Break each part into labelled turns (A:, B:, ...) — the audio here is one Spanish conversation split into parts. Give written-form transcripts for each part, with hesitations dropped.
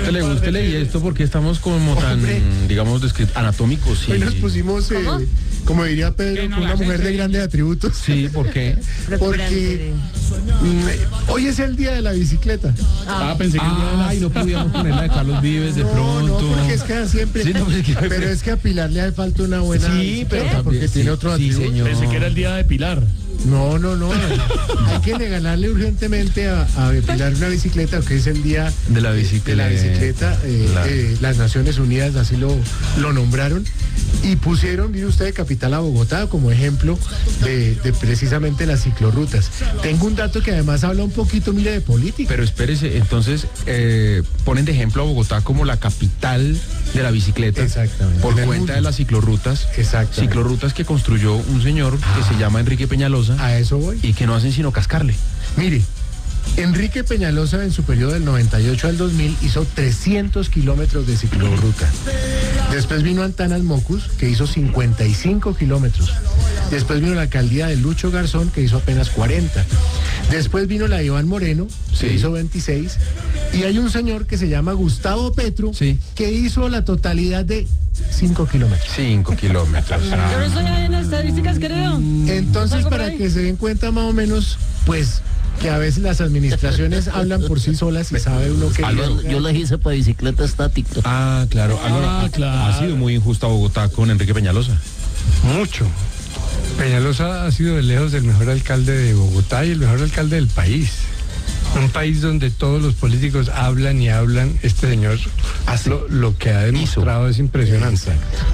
A: Gústele y esto porque estamos como tan, digamos, anatómicos.
B: Hoy nos pusimos, como diría Pedro, con una mujer de grandes atributos.
A: Sí, ¿por qué?
B: Porque hoy es el día de la bicicleta.
C: Pensé que el día de
A: Ay, no podíamos poner la de Carlos Vives de pronto.
B: No, porque es que siempre.
A: Sí, no,
B: pero es que a Pilar le hace falta una buena.
A: Sí, pero
B: bicicleta, porque
A: también,
B: tiene otro atributo.
A: señor.
C: Pensé que era el día de Pilar.
B: No. Hay que regalarle urgentemente a Pilar una bicicleta, que es el día
A: de la bicicleta.
B: Las Naciones Unidas así lo nombraron y pusieron, mire usted, Capital a Bogotá como ejemplo de precisamente las ciclorrutas. Tengo un dato que además habla un poquito, mire, de política.
A: Pero espérese, entonces ponen de ejemplo a Bogotá como la capital de la bicicleta.
B: Exactamente.
A: Por cuenta de las ciclorrutas.
B: Exactamente.
A: Ciclorrutas que construyó un señor que se llama Enrique Peñalosa.
B: A eso voy.
A: Y que no hacen sino cascarle.
B: Mire, Enrique Peñalosa en su periodo del 98 al 2000 hizo 300 kilómetros de ciclorruta. Después vino Antanas Mocus, que hizo 55 kilómetros. Después vino la alcaldía de Lucho Garzón, que hizo apenas 40. Después vino la de Iván Moreno, que hizo 26. Y hay un señor que se llama Gustavo Petro, que hizo la totalidad de 5 kilómetros.
A: 5 kilómetros.
D: Yo no estoy ahí en estadísticas, creo.
B: Entonces, para que se den cuenta más o menos, pues, que a veces las administraciones hablan por sí solas y sabe uno que...
E: Yo las hice para bicicleta estática.
A: Claro. Ha sido muy injusta Bogotá con Enrique Peñalosa.
F: Mucho. Peñalosa ha sido de lejos el mejor alcalde de Bogotá y el mejor alcalde del país. Un país donde todos los políticos hablan y hablan. Este señor lo que ha demostrado es impresionante.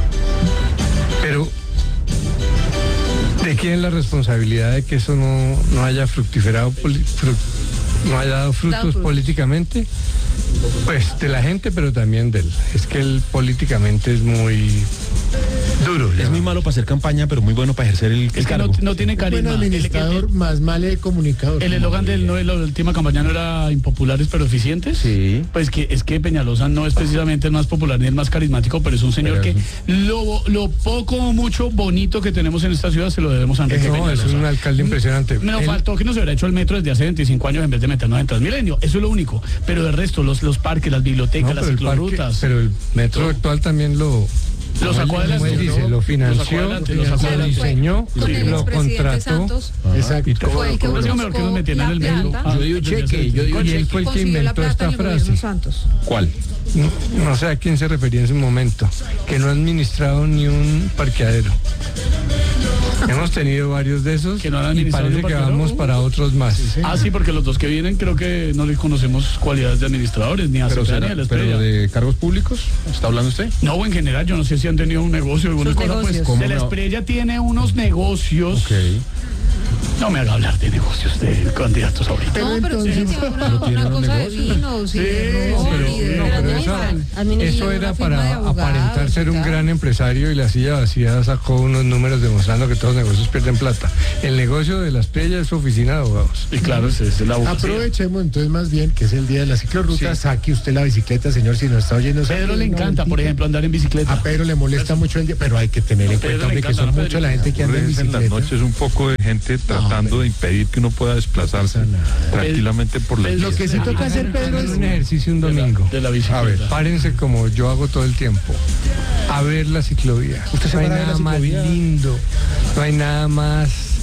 F: Pero ¿de quién es la responsabilidad de que eso no haya fructiferado, no haya dado frutos políticamente? Pues de la gente, pero también de él. Es que él políticamente es muy duro.
A: Es muy malo para hacer campaña, pero muy bueno para ejercer el cargo.
C: No tiene carisma.
B: Buen administrador, más mal comunicador.
C: El eslogan de la última campaña no era impopulares pero eficientes.
A: Sí.
C: Pues que es que Peñalosa no es precisamente el más popular ni el más carismático, pero es un señor que lo poco o mucho bonito que tenemos en esta ciudad se lo debemos a Enrique Peñalosa.
F: Es un alcalde impresionante.
C: Me faltó que nos hubiera hecho el metro desde hace 25 años en vez de meternos en Transmilenio. Eso es lo único. Pero del resto, los parques, las bibliotecas, las ciclorrutas.
F: Pero el metro actual también lo
C: sacó adelante.
F: Lo financió, lo diseñó, lo contrató.
B: Exacto.
D: Fue el que
C: mejor que nos metieran en el metro.
A: Yo digo cheque,
F: y él fue el que inventó esta frase.
A: ¿Cuál?
F: No sé a quién se refería en ese momento, que no ha administrado ni un parqueadero. Hemos tenido varios de esos
C: que no han
F: y parece que vamos para otros más.
C: Sí, porque los dos que vienen creo que no les conocemos cualidades de administradores, ni a Cepeda ni a la Estrella.
A: ¿Pero de cargos públicos? ¿Está hablando usted?
C: No, en general, yo no sé si han tenido un negocio, alguna cosa, pues. De la Estrella tiene unos negocios.
A: Okay.
C: No me haga hablar de negocios de candidatos ahorita.
D: No, pero usted tiene una cosa de vinos y
F: eso era para aparentar ser un gran empresario y la silla vacía sacó unos números demostrando que todos los negocios pierden plata. El negocio de la Estrella es su oficina de abogados.
C: Y claro, es la abogacía.
B: Aprovechemos entonces más bien que es el día de la ciclorruta, saque usted la bicicleta, señor, si nos está oyendo.
C: Pedro le encanta, por ejemplo, andar en bicicleta.
B: A Pedro le molesta mucho el día, pero hay que tener en cuenta, hombre, que son mucha la gente que anda en bicicleta.
G: En las noches un poco de gente tratando de impedir que uno pueda desplazarse tranquilamente por la
B: Lo que sí toca hacer, Pedro, es
F: un ejercicio un domingo.
C: De la bicicleta.
F: A ver, párense como yo hago todo el tiempo. A ver la ciclovía.
A: ¿Usted se
F: no hay
A: para de la
F: nada más
A: ciclovía?
F: lindo, no hay nada más